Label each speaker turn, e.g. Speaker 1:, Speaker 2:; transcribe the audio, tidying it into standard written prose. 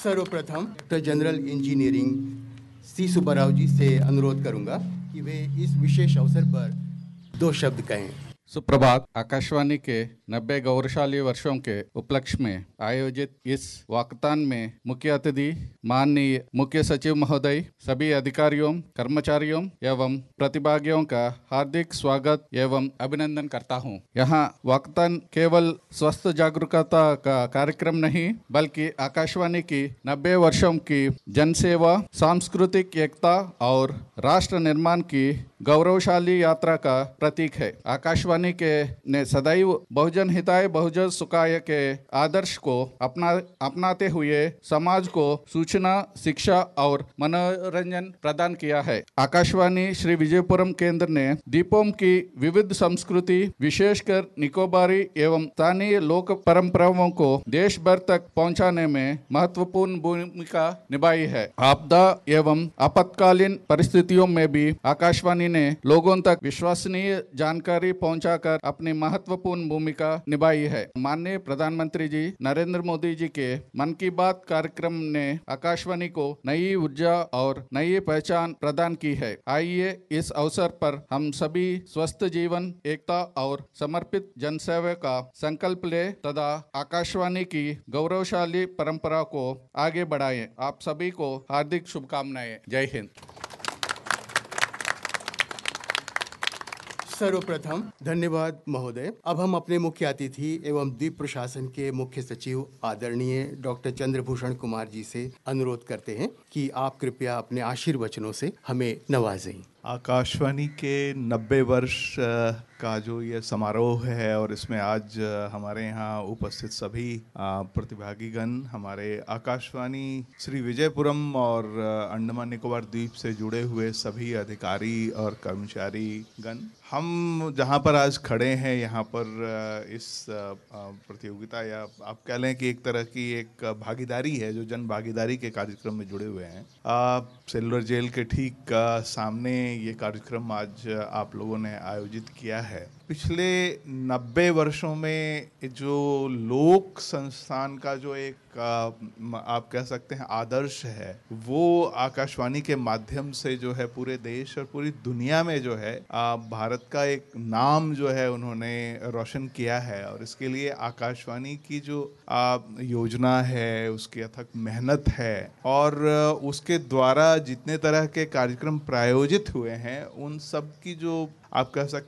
Speaker 1: सर्वप्रथम doctor general engineering सी सुब्बाराव जी से अनुरोध करूंगा कि वे इस विशेष अवसर पर दो शब्द कहें।
Speaker 2: सुप्रभात। आकाशवाणी के 90 गौरवशाली वर्षों के उपलक्ष्य में आयोजित इस वाकथान में मुख्य अतिथि माननीय मुख्य सचिव महोदय, सभी अधिकारियों, कर्मचारियों एवं प्रतिभागियों का हार्दिक स्वागत एवं अभिनंदन करता हूं। यहाँ वाकथान केवल स्वस्थ जागरूकता का कार्यक्रम नहीं, बल्कि आकाशवाणी की 90 वर्षों की जनसेवा, सांस्कृतिक एकता और राष्ट्र निर्माण की गौरवशाली यात्रा का प्रतीक है। आकाशवाणी के ने सदैव बहुजन हिताय बहुजन सुखाय के आदर्श को अपनाते हुए समाज को सूचना, शिक्षा और मनोरंजन प्रदान किया है। आकाशवाणी श्री विजयपुरम केंद्र ने द्वीपों की विविध संस्कृति, विशेषकर निकोबारी एवं स्थानीय लोक परंपराओं को देश भर तक पहुंचाने में महत्वपूर्ण भूमिका निभाई है। आपदा एवं आपातकालीन परिस्थितियों में भी आकाशवाणी ने लोगों तक विश्वसनीय जानकारी पहुंचाकर अपनी महत्वपूर्ण भूमिका निभाई है। माननीय प्रधानमंत्री जी नरेंद्र मोदी जी के मन की बात कार्यक्रम ने आकाशवाणी को नई ऊर्जा और नई पहचान प्रदान की है। आइए इस अवसर पर हम सभी स्वस्थ जीवन, एकता और समर्पित जनसेवा का संकल्प ले तथा आकाशवाणी की गौरवशाली परंपरा को आगे बढ़ाएं। आप सभी को हार्दिक शुभकामनाएं। जय हिंद।
Speaker 1: सर्वप्रथम धन्यवाद महोदय। अब हम अपने मुख्य अतिथि एवं द्वीप प्रशासन के मुख्य सचिव आदरणीय डॉक्टर चंद्रभूषण कुमार जी से अनुरोध करते हैं कि आप कृपया अपने आशीर्वचनों से हमें नवाजें।
Speaker 3: आकाशवाणी के 90 वर्ष का जो ये समारोह है और इसमें आज हमारे यहाँ उपस्थित सभी प्रतिभागीगण, हमारे आकाशवाणी श्री विजयपुरम और अंडमान निकोबार द्वीप से जुड़े हुए सभी अधिकारी और कर्मचारी गण, हम जहाँ पर आज खड़े हैं यहाँ पर इस प्रतियोगिता या आप कह लें कि एक तरह की एक भागीदारी है जो जन भागीदारी के कार्यक्रम में जुड़े हुए हैं। सेलुलर जेल के ठीक सामने ये कार्यक्रम आज आप लोगों ने आयोजित किया है। पिछले 90 वर्षों में जो लोक संस्थान का जो एक आप कह सकते हैं आदर्श है, वो आकाशवाणी के माध्यम से जो है पूरे देश और पूरी दुनिया में जो है भारत का एक नाम जो है उन्होंने रोशन किया है। और इसके लिए आकाशवाणी की जो योजना है, उसकी अथक मेहनत है और उसके द्वारा जितने तरह के कार्यक्रम प्रायोजित हुए हैं, उन सब की जो आप कह सकते